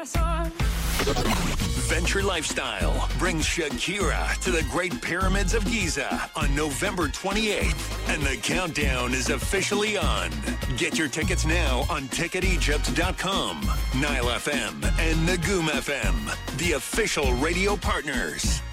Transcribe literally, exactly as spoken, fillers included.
Venture Lifestyle brings Shakira to the Great Pyramids of Giza on November twenty-eighth, and the countdown is officially on. Get your tickets now on ticket egypt dot com. Nile F M and Nagoom F M, the official radio partners.